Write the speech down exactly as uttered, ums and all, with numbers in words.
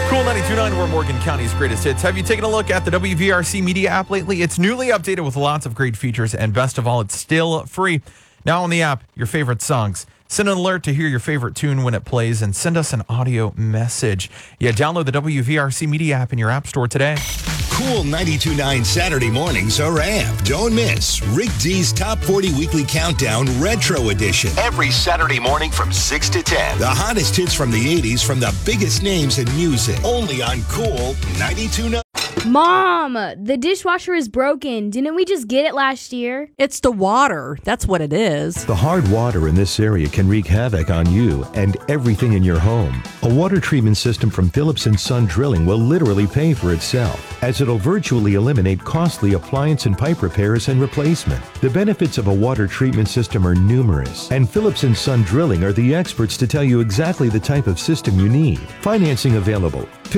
Cool ninety-two point nine, we're Morgan County's greatest hits. Have you taken a look at the W V R C Media app lately? It's newly updated with lots of great features, and best of all, it's still free. Now on the app, your favorite songs. Send an alert to hear your favorite tune when it plays, and send us an audio message. Yeah, download the W V R C Media app in your app store today. Cool ninety-two point nine Saturday mornings are amped. Don't miss Rick D's Top forty Weekly Countdown Retro Edition. Every Saturday morning from six to ten. The hottest hits from the eighties from the biggest names in music. Only on Cool ninety-two point nine. Mom, the dishwasher is broken. Didn't we just get it last year? It's the water. That's what it is. The hard water in this area can wreak havoc on you and everything in your home. A water treatment system from Phillips and Son Drilling will literally pay for itself, as it'll virtually eliminate costly appliance and pipe repairs and replacement. The benefits of a water treatment system are numerous, and Phillips and Son Drilling are the experts to tell you exactly the type of system you need. Financing available.